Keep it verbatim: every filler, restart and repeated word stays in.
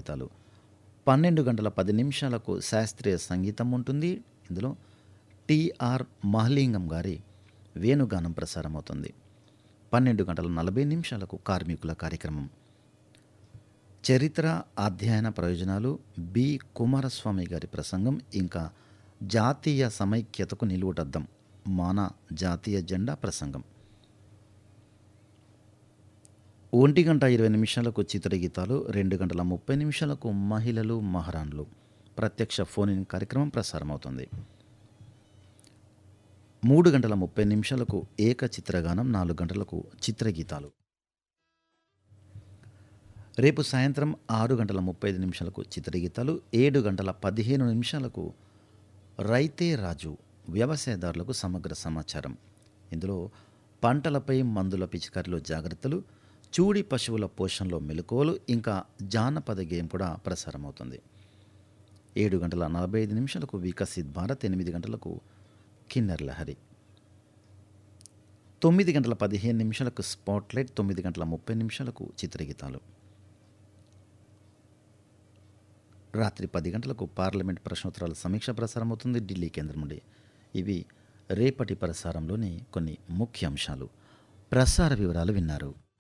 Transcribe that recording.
చిత్రగీతాలు. పన్నెండు గంటల పది నిమిషాలకు శాస్త్రీయ సంగీతం ఉంటుంది. ఇందులో టిఆర్ మహలింగం గారి వేణుగానం ప్రసారమవుతుంది. పన్నెండు గంటల నలభై నిమిషాలకు కార్మికుల కార్యక్రమం. చరిత్ర అధ్యయన ప్రయోజనాలు బి కుమారస్వామి గారి ప్రసంగం, ఇంకా జాతీయ సమైక్యతకు నిలువుటద్దం మాన జాతీయ జెండా ప్రసంగం. ఒంటి గంట ఇరవై నిమిషాలకు చిత్రగీతాలు, రెండు గంటల ముప్పై నిమిషాలకు మహిళలు మహారాణులు ప్రత్యక్ష ఫోన్ ఇన్ కార్యక్రమం ప్రసారమవుతుంది. మూడు గంటల ముప్పై నిమిషాలకు ఏక చిత్రగానం, నాలుగు గంటలకు చిత్రగీతాలు. రేపు సాయంత్రం ఆరు గంటల ముప్పై ఐదు నిమిషాలకు చిత్రగీతాలు, ఏడు గంటల పదిహేను నిమిషాలకు రైతే రాజు వ్యవసాయదారులకు సమగ్ర సమాచారం. ఇందులో పంటలపై మందుల పిచికారిలో జాగ్రత్తలు, చూడి పశువుల పోషణలో మెలకువలు, ఇంకా జానపద గేయం కూడా ప్రసారమవుతుంది. ఏడు గంటల నలభై ఐదు నిమిషాలకు వికసిత్ భారత్, ఎనిమిది గంటలకు కిన్నెర్ లహరి, తొమ్మిది గంటల పదిహేను నిమిషాలకు స్పాట్లైట్, తొమ్మిది గంటల ముప్పై నిమిషాలకు చిత్రగీతాలు. రాత్రి పది గంటలకు పార్లమెంట్ ప్రశ్నోత్తరాల సమీక్ష ప్రసారమవుతుంది ఢిల్లీ కేంద్రం నుండి. ఇవి రేపటి ప్రసారంలోని కొన్ని ముఖ్య అంశాలు. ప్రసార వివరాలు విన్నారు.